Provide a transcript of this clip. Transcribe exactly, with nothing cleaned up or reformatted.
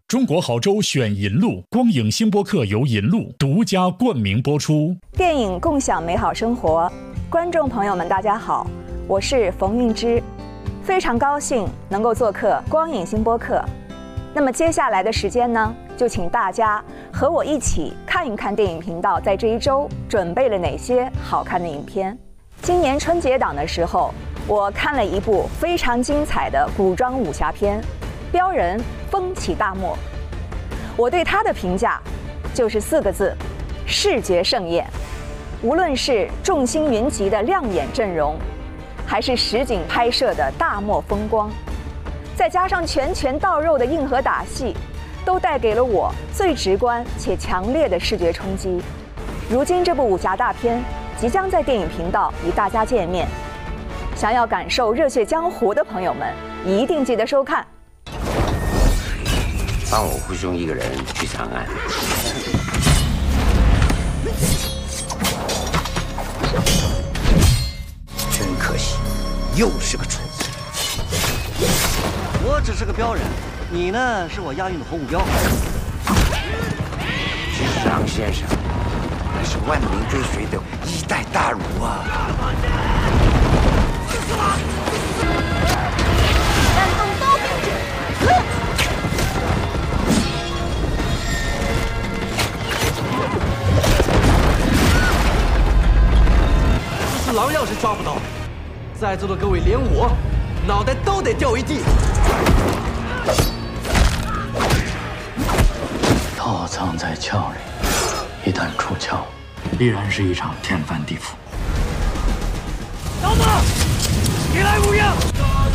中国好州选银路，光影星播客由银路独家冠名播出。 电影共享美好生活，观众朋友们，大家好，我是冯韵之，非常高兴能够做客光影星播客。那么接下来的时间呢，就请大家和我一起看一看电影频道在这一周准备了哪些好看的影片。今年春节档的时候，我看了一部非常精彩的古装武侠片，标人风起大漠。我对它的评价就是四个字：视觉盛宴。无论是众星云集的亮眼阵容，还是实景拍摄的大漠风光，再加上拳拳到肉的硬核打戏，都带给了我最直观且强烈的视觉冲击。如今这部武侠大片即将在电影频道与大家见面，想要感受热血江湖的朋友们一定记得收看。 帮我护兄一个人去长安。真可惜，又是个蠢子。 我只是个镖人，你呢是我押运的红目标。 是张先生，那是万民追随的一代大儒啊！ 让他们都闭嘴！ 这是狼要是抓不到，在座的各位连我脑袋都得掉一地。 套藏在鞘里，一旦出鞘，必然是一场天翻地覆。 小子，你来无恙！